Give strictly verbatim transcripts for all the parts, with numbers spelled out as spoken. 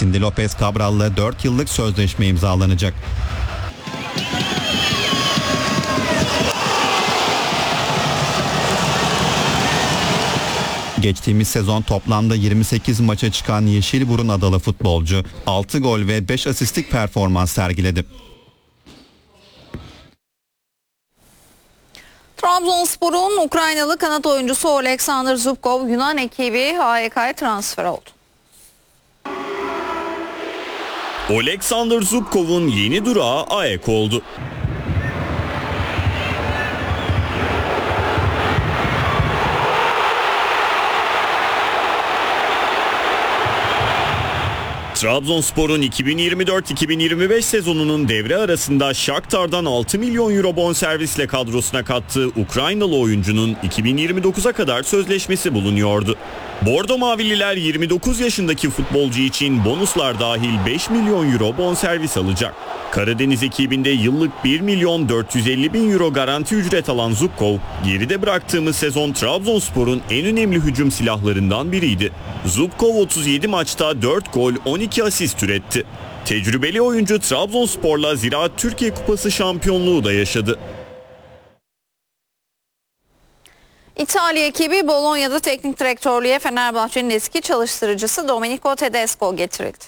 Cindy Lopez Cabral'la dört yıllık sözleşme imzalanacak. Geçtiğimiz sezon toplamda yirmi sekiz maça çıkan Yeşilburun adalı futbolcu altı gol ve beş asistlik performans sergiledi. Trabzonspor'un Ukraynalı kanat oyuncusu Oleksandr Zubkov Yunan ekibi A E K'ya transfer oldu. Oleksandr Zubkov'un yeni durağı A E K oldu. Trabzonspor'un iki bin yirmi dört iki bin yirmi beş sezonunun devre arasında Shakhtar'dan altı milyon euro bonservisle kadrosuna kattığı Ukraynalı oyuncunun iki bin yirmi dokuza kadar sözleşmesi bulunuyordu. Bordo Mavililer yirmi dokuz yaşındaki futbolcu için bonuslar dahil beş milyon euro bonservis alacak. Karadeniz ekibinde yıllık bir milyon dört yüz elli bin euro garanti ücret alan Zubkov, geride bıraktığımız sezon Trabzonspor'un en önemli hücum silahlarından biriydi. Zubkov otuz yedi maçta dört gol on iki asist üretti. Tecrübeli oyuncu Trabzonspor'la Ziraat Türkiye Kupası şampiyonluğu da yaşadı. İtalya ekibi Bologna'da teknik direktörlüğe Fenerbahçe'nin eski çalıştırıcısı Domenico Tedesco getirildi.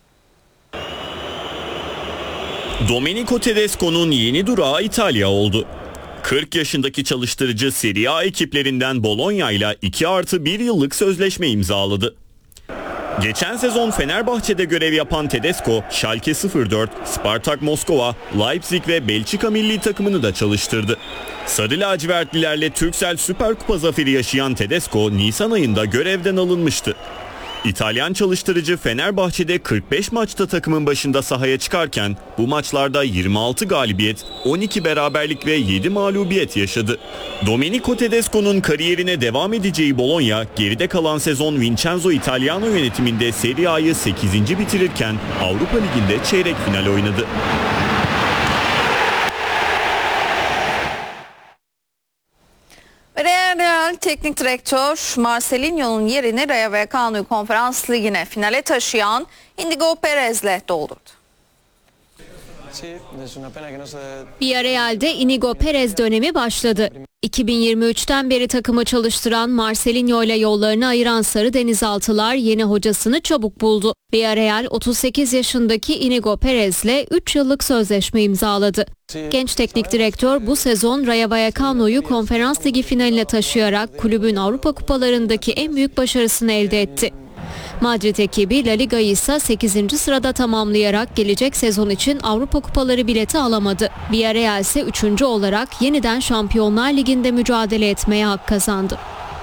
Domenico Tedesco'nun yeni durağı İtalya oldu. kırk yaşındaki çalıştırıcı Serie A ekiplerinden Bologna ile iki artı bir yıllık sözleşme imzaladı. Geçen sezon Fenerbahçe'de görev yapan Tedesco, Schalke sıfır dört, Spartak Moskova, Leipzig ve Belçika milli takımını da çalıştırdı. Sarı lacivertlilerle Turkcell Süper Kupa zaferi yaşayan Tedesco, Nisan ayında görevden alınmıştı. İtalyan çalıştırıcı Fenerbahçe'de kırk beş maçta takımın başında sahaya çıkarken bu maçlarda yirmi altı galibiyet, on iki beraberlik ve yedi mağlubiyet yaşadı. Domenico Tedesco'nun kariyerine devam edeceği Bologna, geride kalan sezon Vincenzo Italiano yönetiminde Serie A'yı sekizinci bitirirken Avrupa Ligi'nde çeyrek final oynadı. Real teknik direktör Marcelinho'nun yerini Rayo Vallecano'yu Konferans Ligi'ne finale taşıyan Inigo Perez'le doldurdu. Villarreal'de Inigo Perez dönemi başladı. iki bin yirmi üçten beri takımı çalıştıran Marcelinho ile yollarını ayıran Sarı Denizaltılar yeni hocasını çabuk buldu. Villarreal otuz sekiz yaşındaki Inigo Perez'le üç yıllık sözleşme imzaladı. Genç teknik direktör bu sezon Rayo Vallecano'yu Konferans Ligi finaline taşıyarak kulübün Avrupa kupalarındaki en büyük başarısını elde etti. Madrid ekibi La Liga'yı ise sekizinci sırada tamamlayarak gelecek sezon için Avrupa Kupaları bileti alamadı. Villarreal ise üçüncü olarak yeniden Şampiyonlar Ligi'nde mücadele etmeye hak kazandı.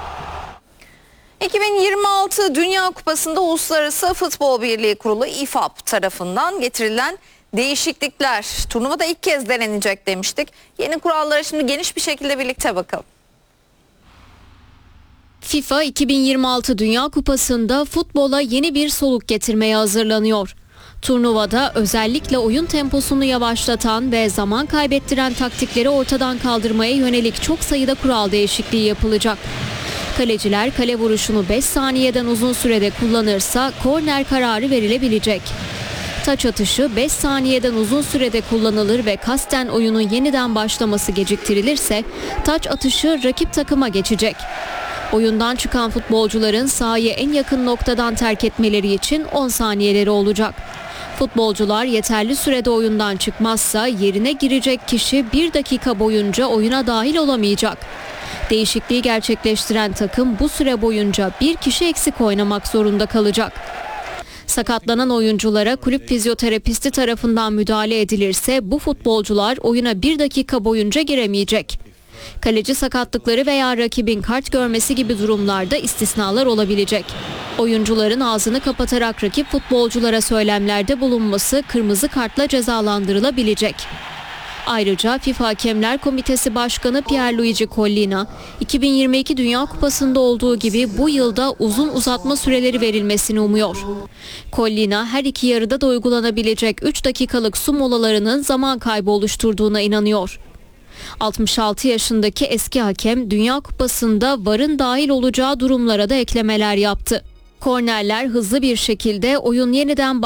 iki bin yirmi altı Dünya Kupası'nda Uluslararası Futbol Birliği Kurulu İ F A B tarafından getirilen değişiklikler turnuvada ilk kez denenecek demiştik. Yeni kurallara şimdi geniş bir şekilde birlikte bakalım. FIFA iki bin yirmi altı Dünya Kupası'nda futbola yeni bir soluk getirmeye hazırlanıyor. Turnuvada özellikle oyun temposunu yavaşlatan ve zaman kaybettiren taktikleri ortadan kaldırmaya yönelik çok sayıda kural değişikliği yapılacak. Kaleciler kale vuruşunu beş saniyeden uzun sürede kullanırsa korner kararı verilebilecek. Taç atışı beş saniyeden uzun sürede kullanılır ve kasten oyunun yeniden başlaması geciktirilirse taç atışı rakip takıma geçecek. Oyundan çıkan futbolcuların sahayı en yakın noktadan terk etmeleri için on saniyeleri olacak. Futbolcular yeterli sürede oyundan çıkmazsa yerine girecek kişi bir dakika boyunca oyuna dahil olamayacak. Değişikliği gerçekleştiren takım bu süre boyunca bir kişi eksik oynamak zorunda kalacak. Sakatlanan oyunculara kulüp fizyoterapisti tarafından müdahale edilirse bu futbolcular oyuna bir dakika boyunca giremeyecek. Kaleci sakatlıkları veya rakibin kart görmesi gibi durumlarda istisnalar olabilecek. Oyuncuların ağzını kapatarak rakip futbolculara söylemlerde bulunması kırmızı kartla cezalandırılabilecek. Ayrıca FIFA Hakemler Komitesi Başkanı Pierluigi Collina, iki bin yirmi iki Dünya Kupası'nda olduğu gibi bu yılda uzun uzatma süreleri verilmesini umuyor. Collina her iki yarıda da uygulanabilecek üç dakikalık su molalarının zaman kaybı oluşturduğuna inanıyor. altmış altı yaşındaki eski hakem Dünya Kupası'nda VAR'ın dahil olacağı durumlara da eklemeler yaptı. Kornerler hızlı bir şekilde oyun yeniden